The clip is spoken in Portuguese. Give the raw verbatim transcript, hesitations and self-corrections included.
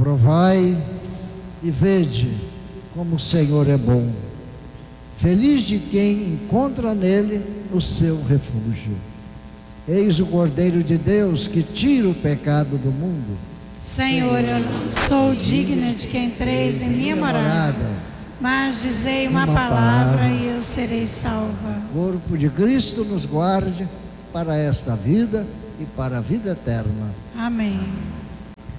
Provai e vede como o Senhor é bom. Feliz de quem encontra nele o seu refúgio. Eis o Cordeiro de Deus que tira o pecado do mundo. Senhor, eu não sou digna de que entreis em minha morada, mas dizei uma, uma palavra, palavra e eu serei salva. O corpo de Cristo nos guarde para esta vida e para a vida eterna. Amém.